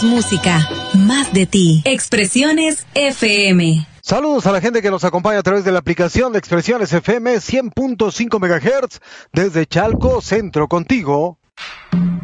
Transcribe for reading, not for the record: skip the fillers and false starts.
música, más de ti. Expresiones FM. Saludos a la gente que nos acompaña a través de la aplicación de Expresiones FM 100.5 MHz desde Chalco, Centro, contigo.